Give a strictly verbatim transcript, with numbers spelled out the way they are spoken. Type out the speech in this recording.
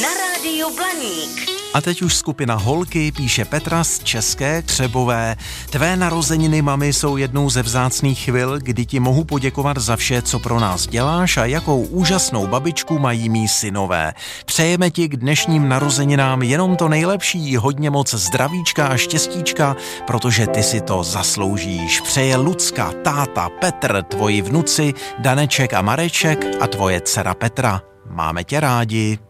na rádiu Blaník. A teď už skupina Holky, píše Petra z České Třebové. Tvé narozeniny, mami, jsou jednou ze vzácných chvil, kdy ti mohu poděkovat za vše, co pro nás děláš a jakou úžasnou babičku mají mý synové. Přejeme ti k dnešním narozeninám jenom to nejlepší, hodně moc zdravíčka a štěstíčka, protože ty si to zasloužíš. Přeje Lucka, táta, Petr, tvoji vnuci, Daneček a Mareček a tvoje dcera Petra. Máme tě rádi.